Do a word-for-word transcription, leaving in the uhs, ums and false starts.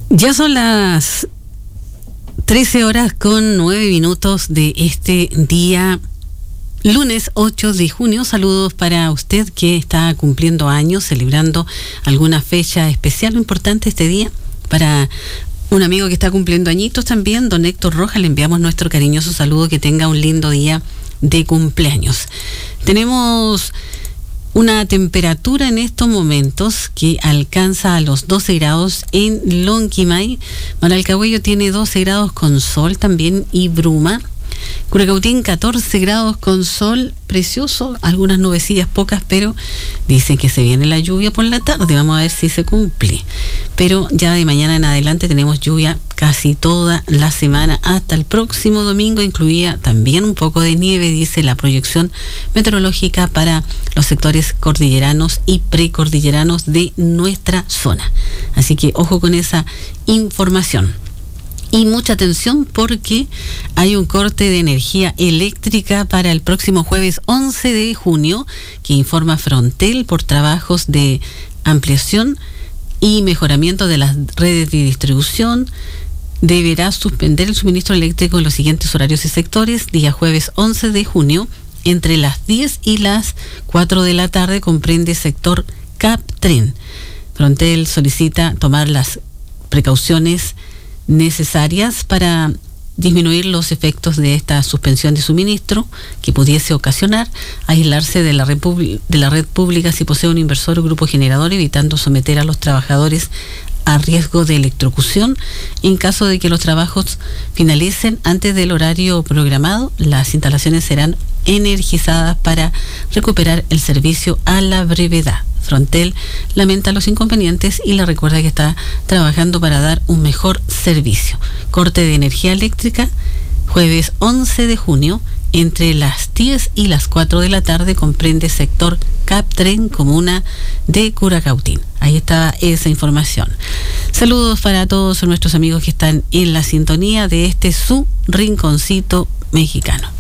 Ya son las trece horas con nueve minutos de este día, lunes ocho de junio. Saludos para usted que está cumpliendo años, celebrando alguna fecha especial o importante este día. Para un amigo que está cumpliendo añitos también, don Héctor Rojas, le enviamos nuestro cariñoso saludo, que tenga un lindo día de cumpleaños. Tenemos una temperatura en estos momentos que alcanza a los doce grados en Lonquimay. Manalcahuello tiene doce grados con sol también y bruma. Curacautín catorce grados con sol, precioso, algunas nubecillas pocas, pero dicen que se viene la lluvia por la tarde, vamos a ver si se cumple. Pero ya de mañana en adelante tenemos lluvia casi toda la semana hasta el próximo domingo, incluía también un poco de nieve, dice la proyección meteorológica para los sectores cordilleranos y precordilleranos de nuestra zona. Así que ojo con esa información. Y mucha atención porque hay un corte de energía eléctrica para el próximo jueves once de junio, que informa Frontel por trabajos de ampliación y mejoramiento de las redes de distribución. Deberá suspender el suministro eléctrico en los siguientes horarios y sectores. Día jueves once de junio, entre las diez y las cuatro de la tarde, comprende sector Captren. Frontel solicita tomar las precauciones necesarias para disminuir los efectos de esta suspensión de suministro que pudiese ocasionar aislarse de la red, de la red pública si posee un inversor o grupo generador, evitando someter a los trabajadores a riesgo de electrocución. En caso de que los trabajos finalicen antes del horario programado, las instalaciones serán energizadas para recuperar el servicio a la brevedad. Frontel lamenta los inconvenientes y le recuerda que está trabajando para dar un mejor servicio. Corte de energía eléctrica, jueves once de junio, entre las diez y las cuatro de la tarde, comprende sector Captren, comuna de Curacautín. Ahí está esa información. Saludos para todos nuestros amigos que están en la sintonía de este su rinconcito mexicano.